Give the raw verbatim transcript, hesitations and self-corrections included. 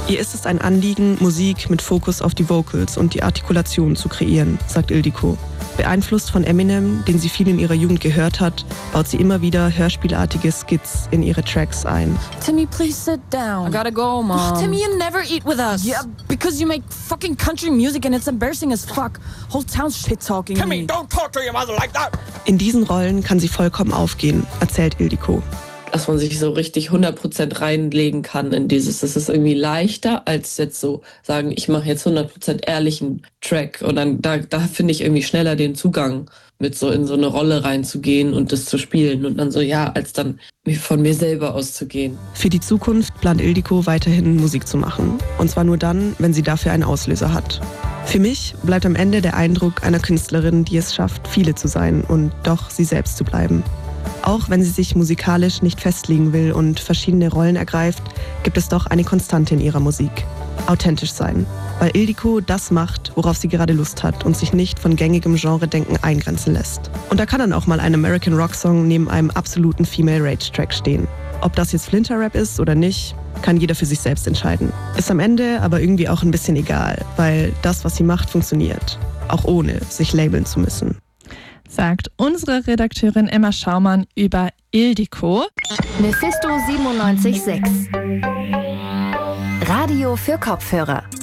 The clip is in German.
Ihr ist es ein Anliegen, Musik mit Fokus auf die Vocals und die Artikulation zu kreieren, sagt Ildiko. Beeinflusst von Eminem, den sie viel in ihrer Jugend gehört hat, baut sie immer wieder hörspielartige Skits in ihre Tracks ein. Timmy, please sit down. I gotta go, Mom. Oh, Timmy, you never eat with us. Yeah, because you make fucking country music and it's embarrassing as fuck. Whole town's shit-talking me. Timmy, don't talk to your mother like that. In diesen Rollen kann sie vollkommen aufgehen, erzählt Ildiko. Dass man sich so richtig hundert Prozent reinlegen kann in dieses. Das ist irgendwie leichter, als jetzt so sagen, ich mache jetzt hundert Prozent ehrlichen Track. Und dann da, da finde ich irgendwie schneller den Zugang, mit so in so eine Rolle reinzugehen und das zu spielen. Und dann so, ja, als dann von mir selber auszugehen. Für die Zukunft plant Ildiko weiterhin Musik zu machen. Und zwar nur dann, wenn sie dafür einen Auslöser hat. Für mich bleibt am Ende der Eindruck einer Künstlerin, die es schafft, viele zu sein und doch sie selbst zu bleiben. Auch wenn sie sich musikalisch nicht festlegen will und verschiedene Rollen ergreift, gibt es doch eine Konstante in ihrer Musik. Authentisch sein. Weil Ildiko das macht, worauf sie gerade Lust hat und sich nicht von gängigem Genredenken eingrenzen lässt. Und da kann dann auch mal ein American Rock Song neben einem absoluten Female Rage Track stehen. Ob das jetzt Flinter-Rap ist oder nicht, kann jeder für sich selbst entscheiden. Ist am Ende aber irgendwie auch ein bisschen egal, weil das, was sie macht, funktioniert. Auch ohne sich labeln zu müssen. Sagt unsere Redakteurin Emma Schaumann über Ildiko. Mephisto siebenundneunzig Komma sechs. Radio für Kopfhörer.